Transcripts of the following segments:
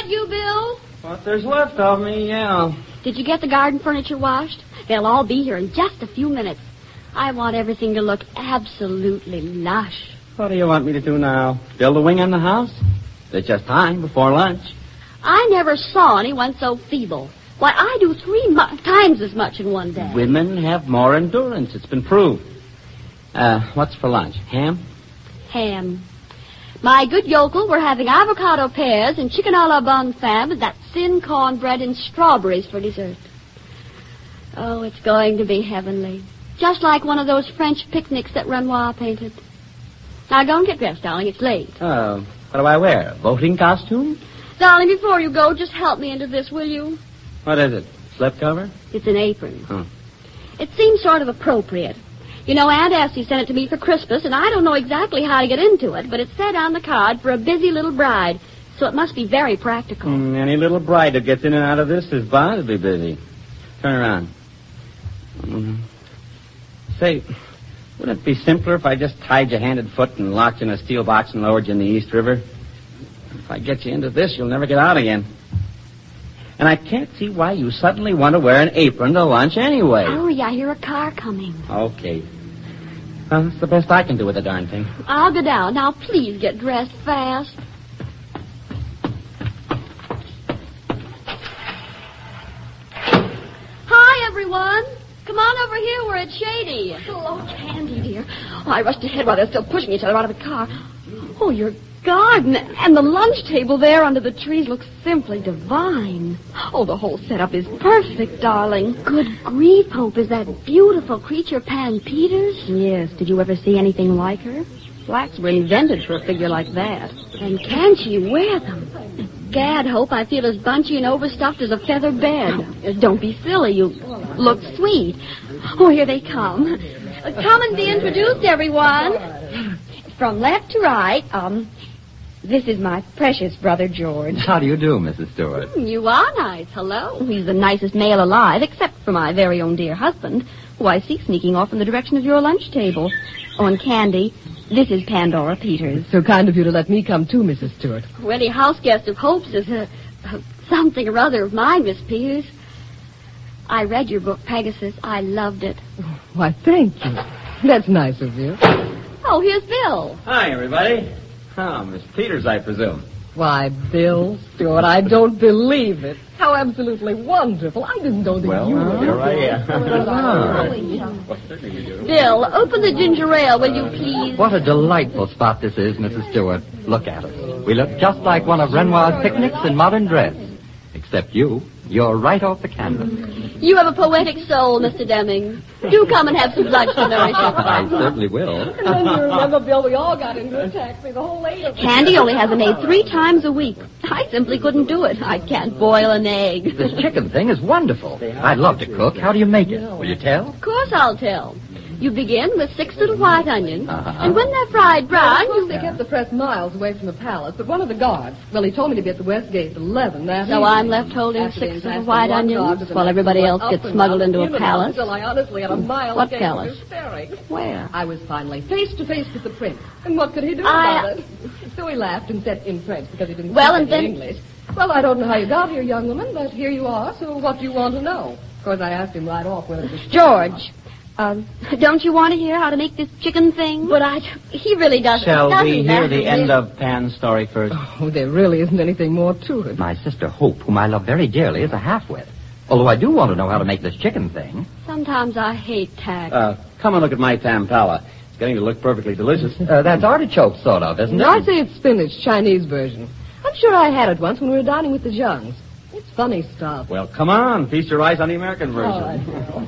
that you, Bill? What there's left of me, yeah. Did you get the garden furniture washed? They'll all be here in just a few minutes. I want everything to look absolutely lush. What do you want me to do now? Build a wing on the house? There's just time before lunch. I never saw anyone so feeble. Why, I do 3 times as much in one day. Women have more endurance. It's been proved. What's for lunch? Ham? Ham. My good yokel, we're having avocado pears and chicken a la bonne femme with that thin cornbread and strawberries for dessert. Oh, it's going to be heavenly. Just like one of those French picnics that Renoir painted. Now, go and get dressed, darling. It's late. What do I wear? A voting costume? Darling, before you go, just help me into this, will you? What is it? Slipcover? It's an apron. Oh. It seems sort of appropriate. You know, Aunt Essie sent it to me for Christmas, and I don't know exactly how to get into it, but it said on the card for a busy little bride, so it must be very practical. Any little bride that gets in and out of this is bound to be busy. Turn around. Say, wouldn't it be simpler if I just tied you hand and foot and locked you in a steel box and lowered you in the East River? If I get you into this, you'll never get out again. And I can't see why you suddenly want to wear an apron to lunch anyway. Hurry, I hear a car coming. Okay. Well, that's the best I can do with the darn thing. I'll go down. Now, please get dressed fast. Hi, everyone. Come on over here. We're at Shady. Hello, Candy, dear. Oh, I rushed ahead while they're still pushing each other out of the car. Oh, your garden and the lunch table there under the trees looks simply divine. Oh, the whole setup is perfect, darling. Good grief, Hope. Is that beautiful creature Pan Peters? Yes. Did you ever see anything like her? Blacks were invented for a figure like that. And can she wear them? Gad, Hope, I feel as bunchy and overstuffed as a feather bed. Don't be silly. You look sweet. Oh, here they come. Come and be introduced, everyone. From left to right, this is my precious brother, George. How do you do, Mrs. Stewart? You are nice. Hello. He's the nicest male alive, except for my very own dear husband, who I see sneaking off in the direction of your lunch table. Oh, and Candy, this is Pandora Peters. It's so kind of you to let me come, too, Mrs. Stewart. Well, any house guest of Hope's is something or other of mine, Miss Peters. I read your book, Pegasus. I loved it. Why, thank you. That's nice of you. Oh, here's Bill. Hi, everybody. Oh, Miss Peters, I presume. Why, Bill Stewart, I don't believe it. How absolutely wonderful. I didn't know that you were... Here I am. Bill, open the ginger ale, will you please? What a delightful spot this is, Mrs. Stewart. Look at us. We look just like one of Renoir's picnics in modern dress. Except you're right off the canvas. You have a poetic soul, Mr. Deming. Do come and have some lunch to nourish us. I certainly will. And then you remember, Bill, we all got into a taxi, the whole eight of us. Candy only has a maid 3 times a week. I simply couldn't do it. I can't boil an egg. This chicken thing is wonderful. I'd love to cook. How do you make it? Will you tell? Of course I'll tell. You begin with 6 little white onions, Uh-huh. and when they're fried brown, Of course, they kept the press miles away from the palace, but one of the guards, well, he told me to be at the West Gate at 11. So I'm left holding 6 little white onions while everybody else gets smuggled into a palace. Until I honestly had a mile What of palace? hysterics. Where? I was finally face to face with the prince. And what could he do about it? So he laughed and said in French because he didn't Well, speak and then- English. Well, I don't know how you got here, young woman, but here you are, so what do you want to know? Of course, I asked him right off whether it was... George, don't you want to hear how to make this chicken thing? But he really doesn't. Shall doesn't we hear the matter. end of Pan's story first? Oh, there really isn't anything more to it. My sister Hope, whom I love very dearly, is a half-wit. Although I do want to know how to make this chicken thing. Sometimes I hate tact. Come and look at my tampala. It's getting to look perfectly delicious. That's artichoke, sort of, isn't it? I'd say it's spinach, Chinese version. I'm sure I had it once when we were dining with the Youngs. It's funny stuff. Well, come on. Feast your eyes on the American version.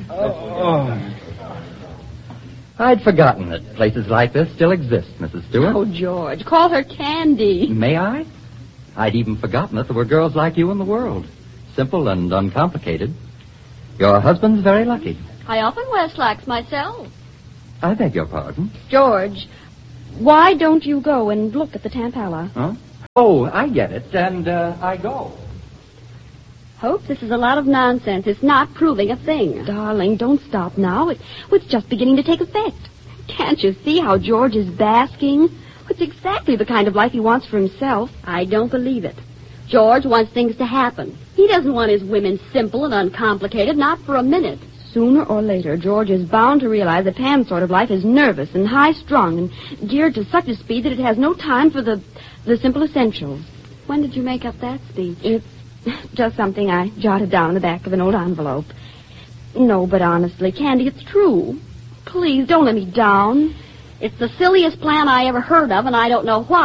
I'd forgotten that places like this still exist, Mrs. Stewart. Oh, George, call her Candy. May I? I'd even forgotten that there were girls like you in the world. Simple and uncomplicated. Your husband's very lucky. I often wear slacks myself. I beg your pardon. George, why don't you go and look at the tampala? Huh? Oh, I get it, and I go. Hope, this is a lot of nonsense. It's not proving a thing. Darling, don't stop now. It's just beginning to take effect. Can't you see how George is basking? It's exactly the kind of life he wants for himself. I don't believe it. George wants things to happen. He doesn't want his women simple and uncomplicated, not for a minute. Sooner or later, George is bound to realize that Pam's sort of life is nervous and high-strung and geared to such a speed that it has no time for the simple essentials. When did you make up that speech? It's just something I jotted down in the back of an old envelope. No, but honestly, Candy, it's true. Please, don't let me down. It's the silliest plan I ever heard of, and I don't know why.